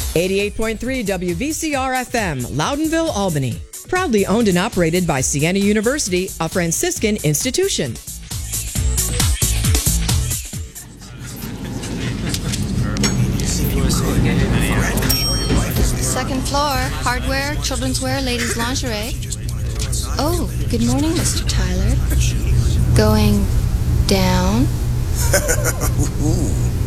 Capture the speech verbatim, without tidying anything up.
eighty-eight point three W V C R F M, Loudonville, Albany. Proudly owned and operated by Siena University, a Franciscan institution. Second floor, hardware, children's wear, ladies' lingerie. Oh, good morning, Mister Tyler. Going down?